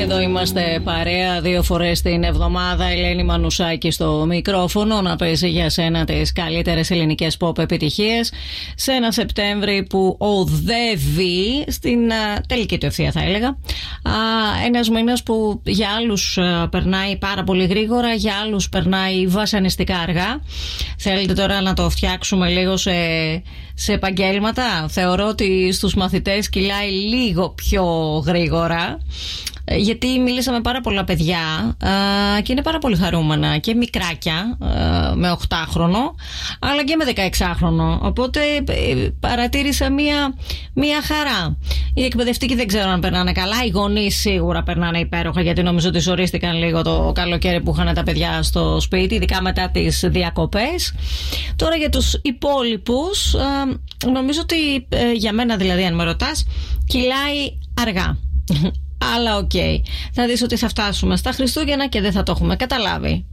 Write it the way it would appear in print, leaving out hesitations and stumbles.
Εδώ είμαστε παρέα 2 φορές την εβδομάδα. Ελένη Μανουσάκη στο μικρόφωνο να παίζει για σένα τις καλύτερες ελληνικές pop επιτυχίες σε ένα Σεπτέμβρη που οδεύει στην τελική του ευθεία, θα έλεγα. Ένας μήνας που για άλλους περνάει πάρα πολύ γρήγορα, για άλλους περνάει βασανιστικά αργά. Θέλετε τώρα να το φτιάξουμε λίγο σε επαγγέλματα? Θεωρώ ότι στους μαθητές κυλάει λίγο πιο γρήγορα, γιατί μίλησα με πάρα πολλά παιδιά και είναι πάρα πολύ χαρούμενα, και μικράκια με 8χρονο αλλά και με 16χρονο, οπότε παρατήρησα μία χαρά. Οι εκπαιδευτικοί δεν ξέρω αν περνάνε καλά, οι γονείς σίγουρα περνάνε υπέροχα, γιατί νομίζω ότι ζορίστηκαν λίγο το καλοκαίρι που είχαν τα παιδιά στο σπίτι, ειδικά μετά τις διακοπές. Τώρα για τους υπόλοιπους, νομίζω ότι για μένα δηλαδή, αν με ρωτάς, κυλάει αργά. Αλλά οκ. Θα δεις ότι θα φτάσουμε στα Χριστούγεννα και δεν θα το έχουμε καταλάβει.